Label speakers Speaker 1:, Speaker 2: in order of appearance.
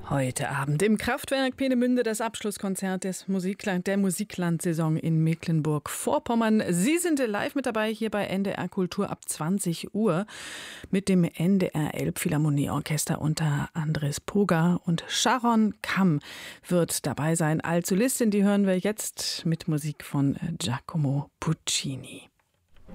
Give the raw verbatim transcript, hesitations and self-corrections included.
Speaker 1: Heute Abend im Kraftwerk Peenemünde das Abschlusskonzert des Musikland, der Musiklandsaison in Mecklenburg-Vorpommern. Sie sind live mit dabei hier bei N D R Kultur ab zwanzig Uhr mit dem N D R Elbphilharmonieorchester unter Andres Poga, und Sharon Kamm wird dabei sein als Solistin. Die hören wir jetzt mit Musik von Giacomo Puccini.